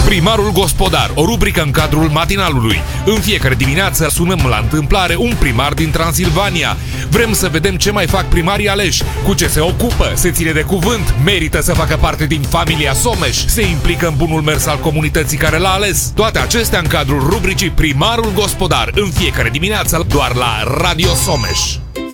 Primarul Gospodar, o rubrică în cadrul matinalului. În fiecare dimineață sunăm la întâmplare un primar din Transilvania. Vrem să vedem ce mai fac primarii aleși, cu ce se ocupă, se ține de cuvânt, merită să facă parte din familia Someș, se implică în bunul mers al comunității care l-a ales. Toate acestea în cadrul rubricii Primarul Gospodar, în fiecare dimineață doar la Radio Someș.